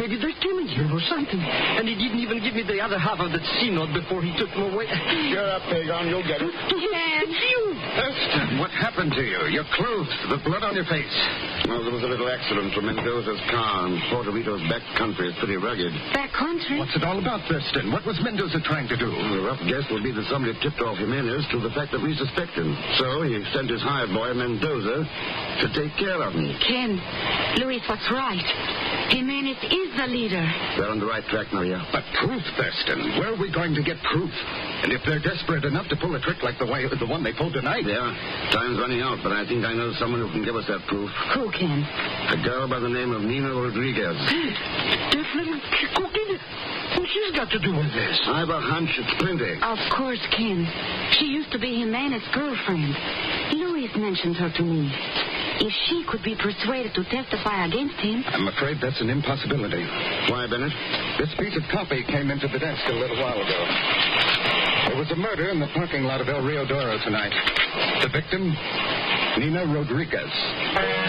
maybe they're killing him or something. And he didn't even give me the other half of that C note before he took them away. Cheer up, Pagon. You'll get it. It's you. Thurston, what happened to you? Your clothes, the blood on your face. Well, there was a little accident to Mendoza's car, and Puerto Rico's back country is pretty rugged. Back country? What's it all about, Thurston? What was Mendoza trying to do? The rough guess would be that somebody tipped off Jimenez to the fact that we suspect him. So he sent his hired boy, Mendoza, to take care of me. Ken, Luis was right. Jimenez is the leader. They're on the right track, Maria. But proof, Thurston. Where are we going to get proof? And if they're desperate enough to pull a trick like the one they pulled tonight... Yeah, time's running out, but I think I know someone who can give us that proof. Who can? A girl by the name of Nina Rodriguez. That little coquina. What she's got to do with this? I have a hunch it's plenty. Of course, Ken. She used to be Jimenez's girlfriend. Luis mentioned her to me. If she could be persuaded to testify against him... I'm afraid that's an impossibility. Why, Bennett? This piece of copy came into the desk a little while ago. There was a murder in the parking lot of El Rio Doro tonight. The victim, Nina Rodriguez.